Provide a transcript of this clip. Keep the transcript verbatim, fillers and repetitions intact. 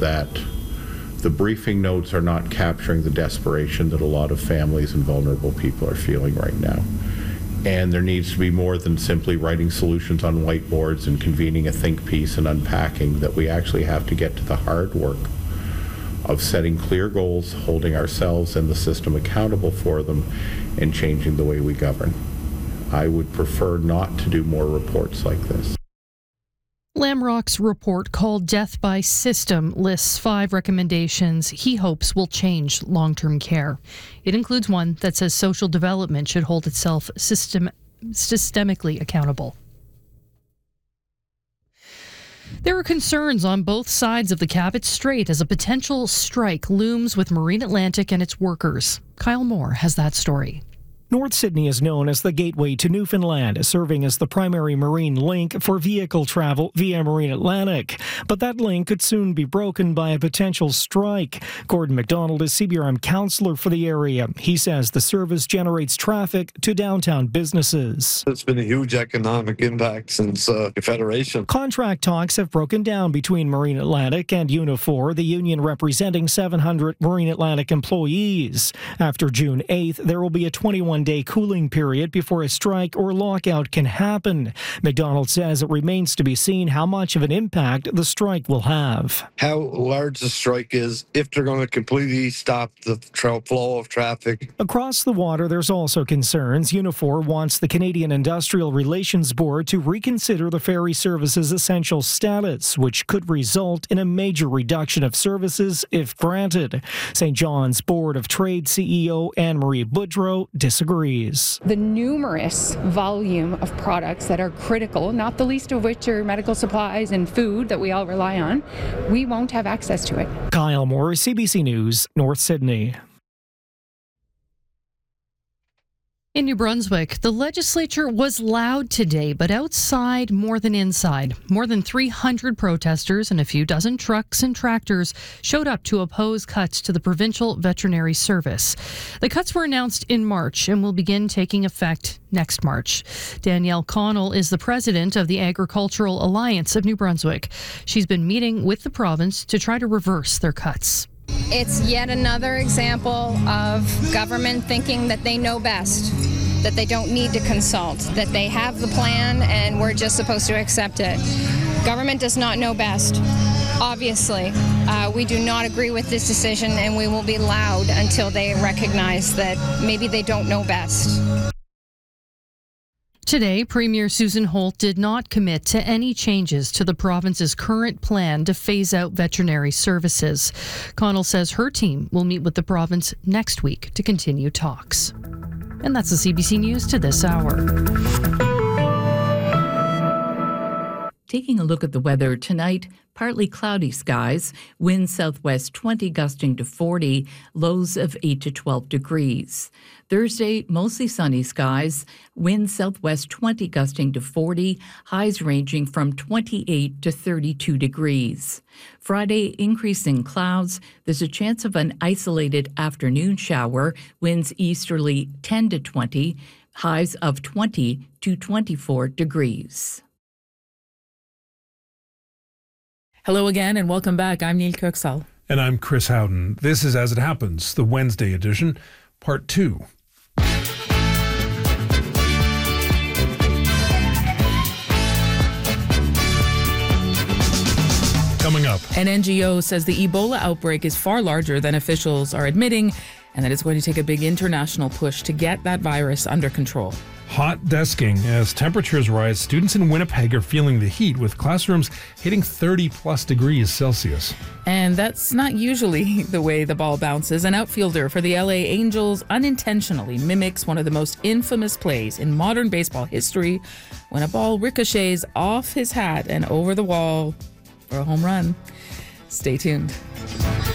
that the briefing notes are not capturing the desperation that a lot of families and vulnerable people are feeling right now. And there needs to be more than simply writing solutions on whiteboards and convening a think piece and unpacking, that we actually have to get to the hard work of setting clear goals, holding ourselves and the system accountable for them, and changing the way we govern. I would prefer not to do more reports like this. Lamrock's report, called Death by System, lists five recommendations he hopes will change long-term care. It includes one that says social development should hold itself system, systemically accountable. There are concerns on both sides of the Cabot Strait as a potential strike looms with Marine Atlantic and its workers. Kyle Moore has that story. North Sydney is known as the gateway to Newfoundland, serving as the primary marine link for vehicle travel via Marine Atlantic. But that link could soon be broken by a potential strike. Gordon McDonald is C B R M councillor for the area. He says the service generates traffic to downtown businesses. It's been a huge economic impact since uh, Confederation. Contract talks have broken down between Marine Atlantic and Unifor, the union representing seven hundred Marine Atlantic employees. After June eighth, there will be a twenty-one day cooling period before a strike or lockout can happen. McDonald says it remains to be seen how much of an impact the strike will have. How large the strike is, if they're going to completely stop the tra- flow of traffic. Across the water, there's also concerns. Unifor wants the Canadian Industrial Relations Board to reconsider the ferry service's essential status, which could result in a major reduction of services if granted. Saint John's Board of Trade C E O Anne-Marie Boudreau disagrees. The numerous volume of products that are critical, not the least of which are medical supplies and food that we all rely on, we won't have access to it. Kyle Moore, C B C News, North Sydney. In New Brunswick, the legislature was loud today, but outside more than inside. More than three hundred protesters and a few dozen trucks and tractors showed up to oppose cuts to the provincial veterinary service. The cuts were announced in March and will begin taking effect next March. Danielle Connell is the president of the Agricultural Alliance of New Brunswick. She's been meeting with the province to try to reverse their cuts. It's yet another example of government thinking that they know best, that they don't need to consult, that they have the plan and we're just supposed to accept it. Government does not know best. Obviously, uh, we do not agree with this decision, and we will be loud until they recognize that maybe they don't know best. Today, Premier Susan Holt did not commit to any changes to the province's current plan to phase out veterinary services. Connell says her team will meet with the province next week to continue talks. And that's the C B C News to this hour. Taking a look at the weather tonight, partly cloudy skies, winds southwest twenty gusting to forty, lows of eight to twelve degrees. Thursday, mostly sunny skies, winds southwest twenty gusting to forty, highs ranging from twenty-eight to thirty-two degrees. Friday, increasing clouds, there's a chance of an isolated afternoon shower, winds easterly ten to twenty, highs of twenty to twenty-four degrees. Hello again and welcome back. I'm Neil Kirksall. And I'm Chris Howden. This is As It Happens, the Wednesday edition, part two. Coming up. An N G O says the Ebola outbreak is far larger than officials are admitting, and that it's going to take a big international push to get that virus under control. Hot desking. As temperatures rise, students in Winnipeg are feeling the heat, with classrooms hitting thirty plus degrees Celsius. And that's not usually the way the ball bounces. An outfielder for the L A Angels unintentionally mimics one of the most infamous plays in modern baseball history when a ball ricochets off his hat and over the wall for a home run. Stay tuned.